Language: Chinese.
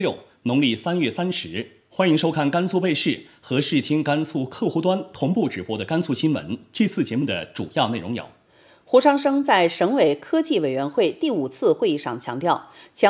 6，农历3月30。欢迎收看甘肃卫视和视听甘肃客户端同步直播的甘肃新闻。这次节目的主要内容有： 胡长生在省委科技委员会第5次会议上强调，